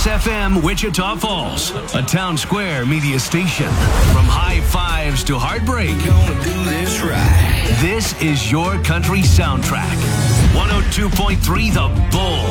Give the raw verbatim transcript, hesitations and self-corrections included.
Kiss F M Wichita Falls, a Town Square media station. From high fives to heartbreak, Gonna do this right. this is your country soundtrack. one oh two point three The Bull.